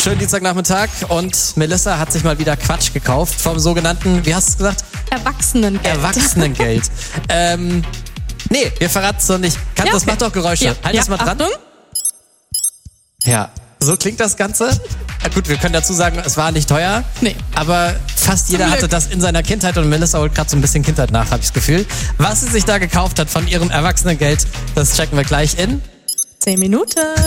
Schönen Dienstagnachmittag und Melissa hat sich mal wieder Quatsch gekauft vom sogenannten, wie hast du es gesagt? Erwachsenengeld. Erwachsenengeld. Nee, wir verraten es noch nicht. Das okay. macht doch Geräusche. Halt das mal dran. Achtung. Ja, so klingt das Ganze. Na gut, wir können dazu sagen, es war nicht teuer. Nee. Aber fast jeder hatte das in seiner Kindheit und Melissa holt gerade so ein bisschen Kindheit nach, habe ich das Gefühl. Was sie sich da gekauft hat von ihrem Erwachsenengeld, das checken wir gleich in 10 Minuten.